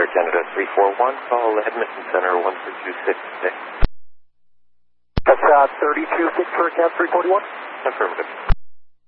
Canada 341, call Edmonton Center 14266. That's 32 6 for Cat 341. Affirmative.